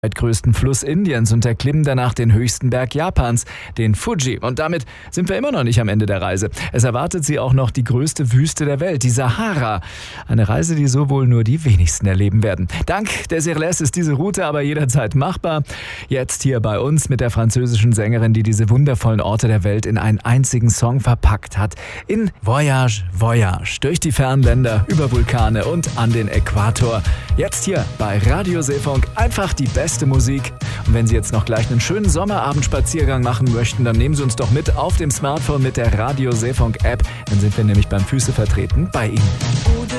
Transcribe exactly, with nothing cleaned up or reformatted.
größten Fluss Indiens und erklimmen danach den höchsten Berg Japans, den Fuji. Und damit sind wir immer noch nicht am Ende der Reise. Es erwartet Sie auch noch die größte Wüste der Welt, die Sahara. Eine Reise, die so wohl nur die wenigsten erleben werden. Dank der Serles ist diese Route aber jederzeit machbar. Jetzt hier bei uns mit der französischen Sängerin, die diese wundervollen Orte der Welt in einen einzigen Song verpackt hat. In Voyage, Voyage. Durch die fernen Länder, über Vulkane und an den Äquator. Jetzt hier bei Radio Seefunk einfach die beste Musik. Und wenn Sie jetzt noch gleich einen schönen Sommerabendspaziergang machen möchten, dann nehmen Sie uns doch mit auf dem Smartphone mit der Radio Seefunk App. Dann sind wir nämlich beim Füße vertreten bei Ihnen.